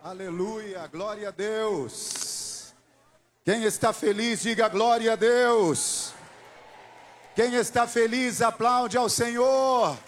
Aleluia, glória a Deus. Quem está feliz, diga glória a Deus. Quem está feliz, aplaude ao Senhor.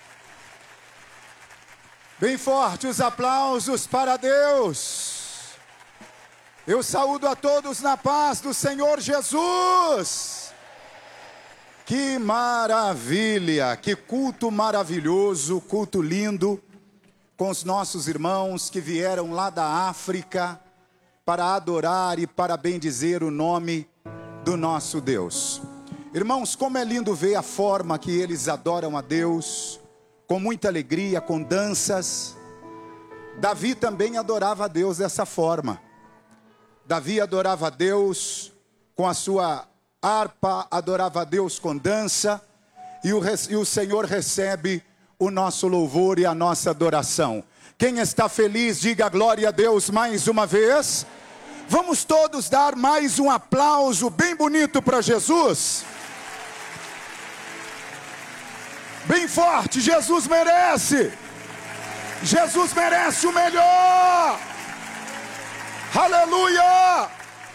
Bem forte os aplausos para Deus. Eu saúdo a todos na paz do Senhor Jesus. Que maravilha, que culto maravilhoso, culto lindo, com os nossos irmãos que vieram lá da África para adorar e para bendizer o nome do nosso Deus. Irmãos, como é lindo ver a forma que eles adoram a Deus, com muita alegria, com danças. Davi também adorava a Deus dessa forma. Davi adorava a Deus com a sua harpa, adorava a Deus com dança, e o Senhor recebe o nosso louvor e a nossa adoração. Quem está feliz, diga glória a Deus mais uma vez. Vamos todos dar mais um aplauso bem bonito para Jesus. Bem forte, Jesus merece. Jesus merece o melhor. Aleluia.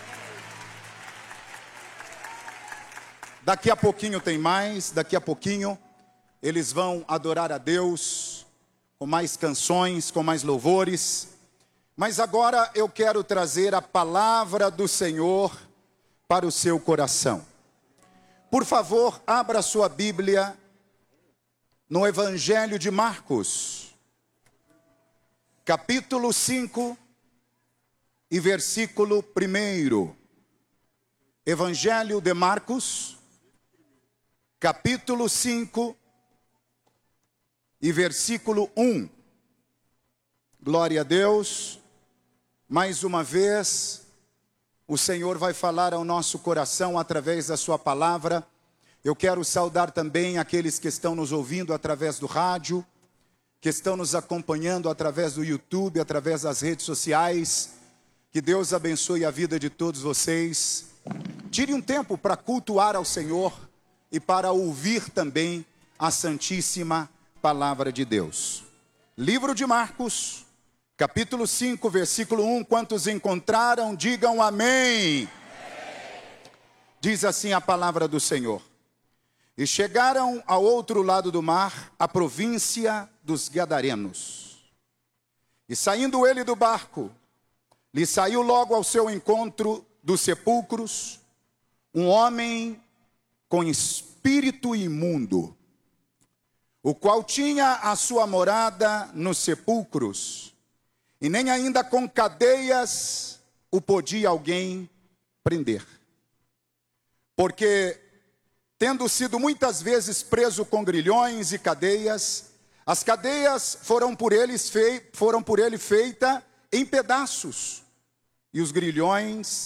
Daqui a pouquinho tem mais, daqui a pouquinho eles vão adorar a Deus com mais canções, com mais louvores. Mas agora eu quero trazer a palavra do Senhor para o seu coração. Por favor, abra sua Bíblia no Evangelho de Marcos, capítulo 5 e versículo 1. Evangelho de Marcos, capítulo 5 e versículo 1. Glória a Deus. Mais uma vez, o Senhor vai falar ao nosso coração através da sua palavra. Eu quero saudar também aqueles que estão nos ouvindo através do rádio, que estão nos acompanhando através do YouTube, através das redes sociais. Que Deus abençoe a vida de todos vocês. Tire um tempo para cultuar ao Senhor e para ouvir também a Santíssima Palavra de Deus. Livro de Marcos, capítulo 5, versículo 1. Quantos encontraram, digam amém. Diz assim a palavra do Senhor. E chegaram ao outro lado do mar, a província dos Gadarenos. E saindo ele do barco, lhe saiu logo ao seu encontro dos sepulcros um homem com espírito imundo, o qual tinha a sua morada nos sepulcros, e nem ainda com cadeias o podia alguém prender. Porque, tendo sido muitas vezes preso com grilhões e cadeias, as cadeias foram por ele feitas em pedaços, e os grilhões